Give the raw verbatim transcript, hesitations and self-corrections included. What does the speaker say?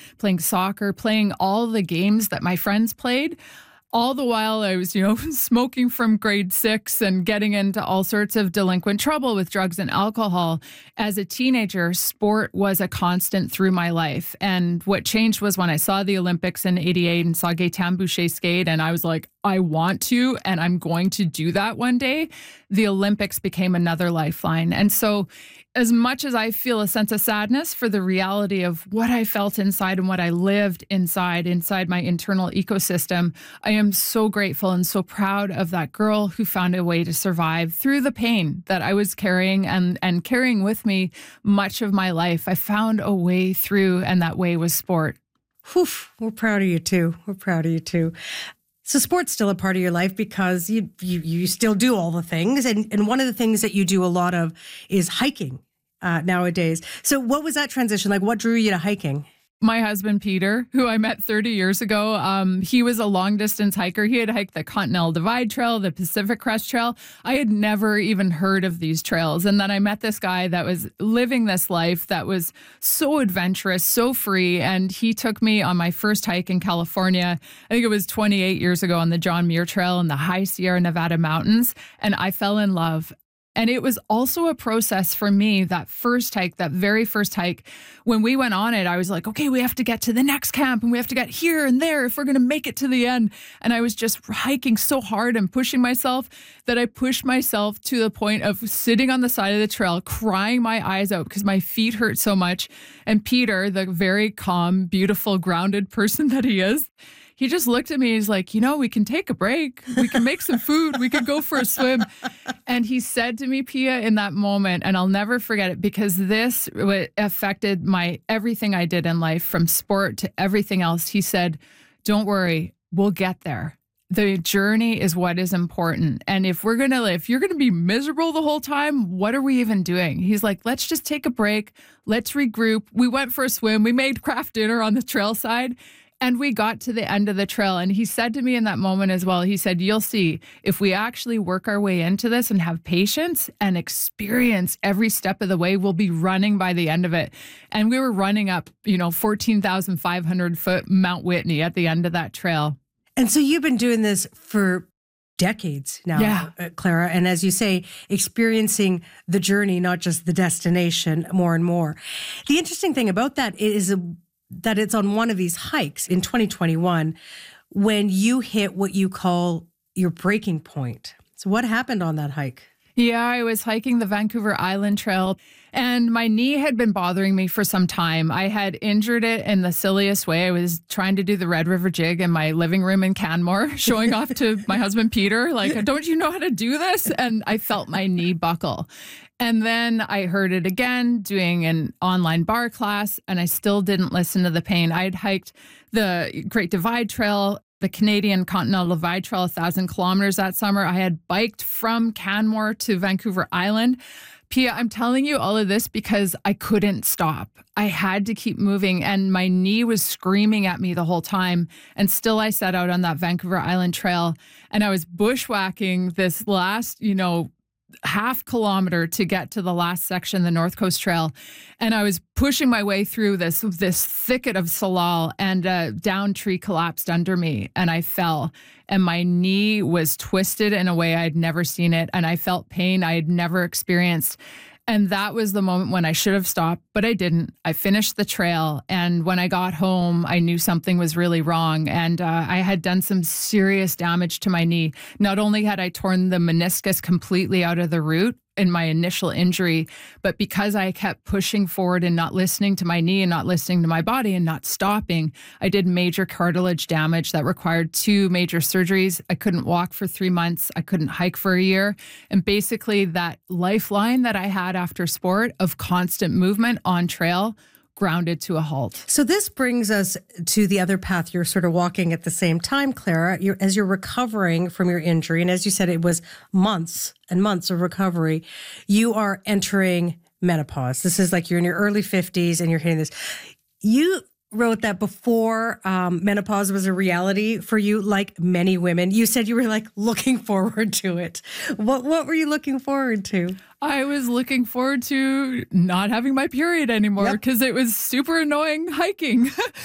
playing soccer, playing all the games that my friends played. All the while I was, you know, smoking from grade six and getting into all sorts of delinquent trouble with drugs and alcohol. As a teenager, sport was a constant through my life. And what changed was when I saw the Olympics in eighty-eight and saw Gaëtan Boucher skate, and I was like, I want to, and I'm going to do that one day. The Olympics became another lifeline. And so as much as I feel a sense of sadness for the reality of what I felt inside and what I lived inside, inside my internal ecosystem, I am so grateful and so proud of that girl who found a way to survive through the pain that I was carrying and, and carrying with me much of my life. I found a way through, and that way was sport. Whew, we're proud of you too. We're proud of you too. So sport's still a part of your life because you you, you still do all the things. And, and one of the things that you do a lot of is hiking uh, nowadays. So what was that transition like? What drew you to hiking? My husband, Peter, who I met thirty years ago, um, he was a long distance hiker. He had hiked the Continental Divide Trail, the Pacific Crest Trail. I had never even heard of these trails. And then I met this guy that was living this life that was so adventurous, so free. And he took me on my first hike in California. I think it was twenty-eight years ago on the John Muir Trail in the high Sierra Nevada mountains. And I fell in love. And it was also a process for me, that first hike, that very first hike. When we went on it, I was like, okay, we have to get to the next camp and we have to get here and there if we're going to make it to the end. And I was just hiking so hard and pushing myself that I pushed myself to the point of sitting on the side of the trail, crying my eyes out because my feet hurt so much. And Peter, the very calm, beautiful, grounded person that he is, he just looked at me. He's like, you know, we can take a break. We can make some food. We can go for a swim. And he said to me, Pia, in that moment, and I'll never forget it because this affected my everything I did in life, from sport to everything else. He said, don't worry, we'll get there. The journey is what is important. And if we're going to, if you're going to be miserable the whole time, what are we even doing? He's like, let's just take a break. Let's regroup. We went for a swim. We made craft dinner on the trail side. And we got to the end of the trail. And he said to me in that moment as well, he said, you'll see, if we actually work our way into this and have patience and experience every step of the way, we'll be running by the end of it. And we were running up, you know, fourteen thousand five hundred foot Mount Whitney at the end of that trail. And so you've been doing this for decades now, yeah. uh, Clara. And as you say, experiencing the journey, not just the destination, more and more. The interesting thing about that is a that it's on one of these hikes in twenty twenty-one when you hit what you call your breaking point. So what happened on that hike? Yeah, I was hiking the Vancouver Island Trail, and my knee had been bothering me for some time. I had injured it in the silliest way. I was trying to do the Red River Jig in my living room in Canmore, showing off to my husband, Peter, like, don't you know how to do this? And I felt my knee buckle. And then I heard it again doing an online bar class, and I still didn't listen to the pain. I had hiked the Great Divide Trail, the Canadian Continental Divide Trail, a thousand kilometers that summer. I had biked from Canmore to Vancouver Island. Pia, I'm telling you all of this because I couldn't stop. I had to keep moving, and my knee was screaming at me the whole time. And still I set out on that Vancouver Island Trail, and I was bushwhacking this last, you know, half kilometer to get to the last section, the North Coast Trail. And I was pushing my way through this, this thicket of salal, and a down tree collapsed under me and I fell. And my knee was twisted in a way I'd never seen it. And I felt pain I had never experienced. And that was the moment when I should have stopped, but I didn't. I finished the trail. And when I got home, I knew something was really wrong. And uh, I had done some serious damage to my knee. Not only had I torn the meniscus completely out of the root in my initial injury, but because I kept pushing forward and not listening to my knee and not listening to my body and not stopping, I did major cartilage damage that required two major surgeries. I couldn't walk for three months. I couldn't hike for a year. And basically that lifeline that I had after sport of constant movement on trail grounded to a halt. So this brings us to the other path you're sort of walking at the same time, Clara. You're, as you're recovering from your injury, and as you said, it was months and months of recovery, you are entering menopause. This is like you're in your early fifties and you're hitting this. You wrote that before um, menopause was a reality for you, like many women. You said you were like looking forward to it. What what were you looking forward to? I was looking forward to not having my period anymore because yep. it was super annoying hiking.